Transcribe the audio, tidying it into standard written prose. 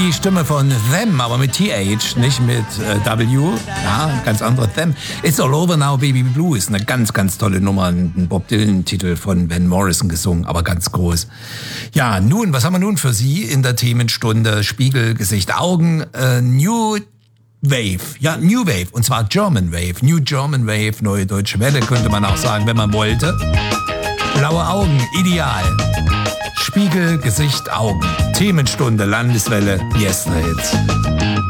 Die Stimme von Them, aber mit TH, nicht mit W. Ja, ganz andere Them. It's All Over Now, Baby Blue ist eine ganz, ganz tolle Nummer. Ein Bob Dylan-Titel von Van Morrison gesungen, aber ganz groß. Ja, nun, was haben wir nun für Sie in der Themenstunde? Spiegel, Gesicht, Augen, New Wave. Ja, New Wave. Und zwar German Wave. New German Wave, Neue Deutsche Welle, könnte man auch sagen, wenn man wollte. Blaue Augen, ideal. Spiegel, Gesicht, Augen. Themenstunde, Landeswelle, Yes, Hits.